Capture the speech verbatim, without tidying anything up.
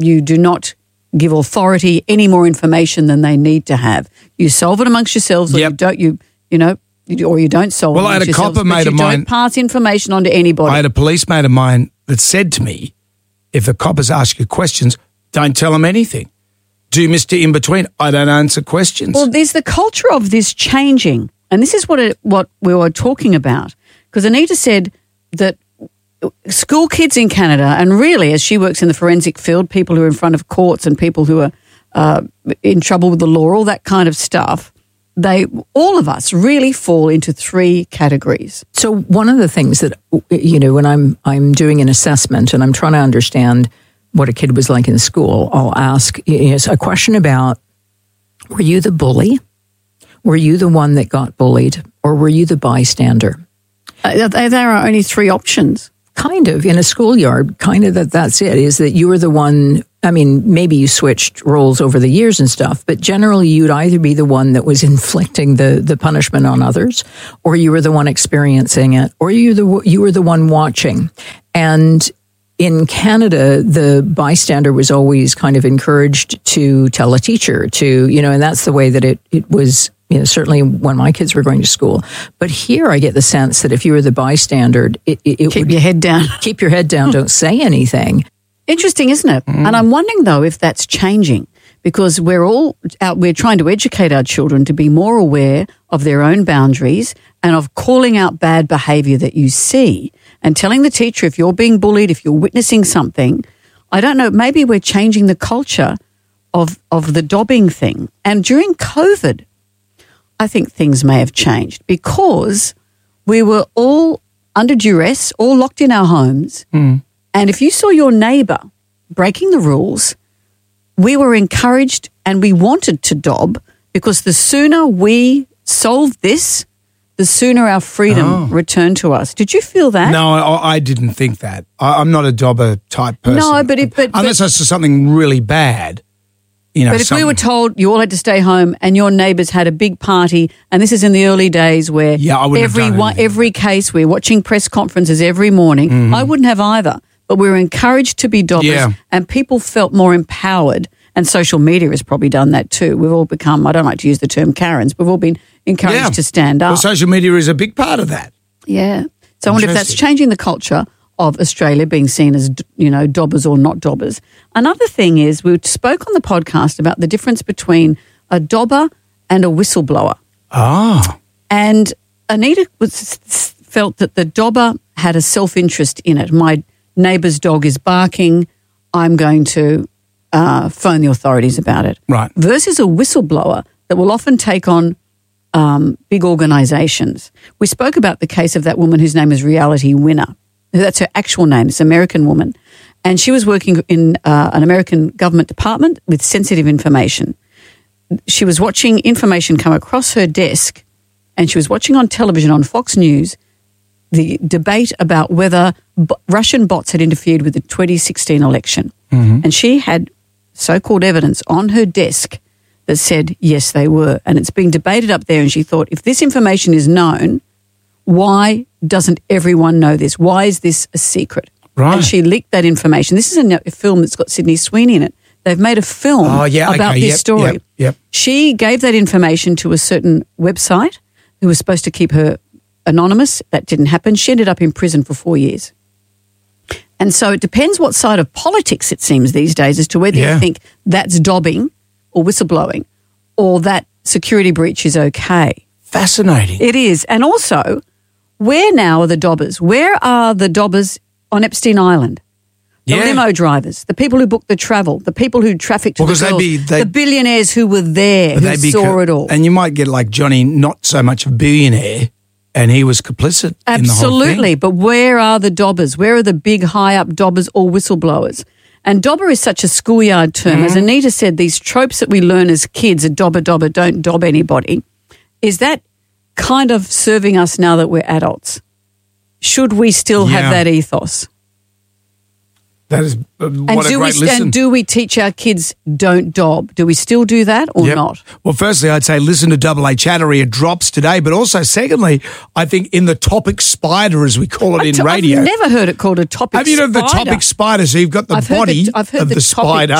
You do not give authority any more information than they need to have. You solve it amongst yourselves, or Yep. you don't. You you know, you- or you don't solve Well, it I had amongst a yourselves, copper but mate you of don't mine- pass information on to anybody. I had a police mate of mine that said to me, if the coppers ask you questions, don't tell them anything. Do Mister In-Between, I don't answer questions. Well, there's the culture of this changing, and this is what it, what we were talking about. Because Anita said that school kids in Canada, and really, as she works in the forensic field, people who are in front of courts and people who are uh, in trouble with the law, all that kind of stuff, they, all of us really fall into three categories. So one of the things that, you know, when I'm I'm doing an assessment and I'm trying to understand what a kid was like in school, I'll ask is a question about, were you the bully? Were you the one that got bullied? Or were you the bystander? Uh, there are only three options. Kind of, in a schoolyard, kind of that that's it, is that you were the one, I mean, maybe you switched roles over the years and stuff, but generally you'd either be the one that was inflicting the, the punishment on others, or you were the one experiencing it, or you the you were the one watching. And in Canada, the bystander was always kind of encouraged to tell a teacher to, you know, and that's the way that it, it was, you know, certainly when my kids were going to school. But here I get the sense that if you were the bystander, it, it, it Keep would your head down. keep your head down, don't say anything. Interesting, isn't it? Mm. And I'm wondering, though, if that's changing, because we're all out, we're trying to educate our children to be more aware of their own boundaries and of calling out bad behaviour that you see and telling the teacher if you're being bullied, if you're witnessing something. I don't know, maybe we're changing the culture of, of the dobbing thing. And during COVID, I think things may have changed because we were all under duress, all locked in our homes. Mm. And if you saw your neighbour breaking the rules, we were encouraged and we wanted to dob, because the sooner we solved this, the sooner our freedom Oh. returned to us. Did you feel that? No, I, I didn't think that. I, I'm not a dobber type person. No, but it- but- unless but- it's something really bad, you know. But if we something- were told you all had to stay home and your neighbours had a big party, and this is in the early days where Yeah, I wouldn't have every done one, anything. every case we're watching press conferences every morning, Mm-hmm. I wouldn't have either. But we were encouraged to be dobbers, Yeah. and people felt more empowered. And social media has probably done that too. We've all become, I don't like to use the term Karens, we've all been encouraged Yeah. to stand up. Well, social media is a big part of that. Yeah. So I wonder if that's Interesting. changing the culture of Australia being seen as, you know, dobbers or not dobbers. Another thing is we spoke on the podcast about the difference between a dobber and a whistleblower. Ah, And Anita was, felt that the dobber had a self-interest in it. My neighbour's dog is barking. I'm going to uh, phone the authorities about it. right. Versus a whistleblower that will often take on um, big organisations. We spoke about the case of that woman whose name is Reality Winner. That's her actual name. It's an American woman. And she was working in uh, an American government department with sensitive information. She was watching information come across her desk, and she was watching on television on Fox News the debate about whether b- Russian bots had interfered with the twenty sixteen election. Mm-hmm. And she had so-called evidence on her desk that said, yes, they were. And it's being debated up there. And she thought, if this information is known, why doesn't everyone know this? Why is this a secret? Right. And she leaked that information. This is a, a film that's got Sydney Sweeney in it. They've made a film Oh, yeah, about okay, this yep, story. yep, yep. She gave that information to a certain website who was supposed to keep her anonymous. That didn't happen. She ended up in prison for four years. And so it depends what side of politics it seems these days as to whether Yeah. you think that's dobbing or whistleblowing or that security breach is okay. Fascinating. It is. And also, where now are the dobbers? Where are the dobbers on Epstein Island? The Yeah. limo drivers, the people who booked the travel, the people who trafficked Well, the 'cause they'd girls, be- they- the billionaires who were there, who They'd be saw co- it all. And you might get like Johnny, not so much a billionaire, and he was complicit in the whole Absolutely. thing. But where are the dobbers? Where are the big high-up dobbers or whistleblowers? And dobber is such a schoolyard term. Mm-hmm. As Anita said, these tropes that we learn as kids, a dobber, dobber, don't dob anybody, is that kind of serving us now that we're adults? Should we still Yeah. have that ethos? That is uh, And what a do great we listen. and do we teach our kids don't dob? Do we still do that or Yep. not? Well, firstly, I'd say listen to Double A Chattery. It drops today. But also, secondly, I think in the topic spider, as we call it I in t- radio. I've never heard it called a topic Have you heard the spider. topic spider? So you've got the I've heard body the- I've heard of the the topic spider.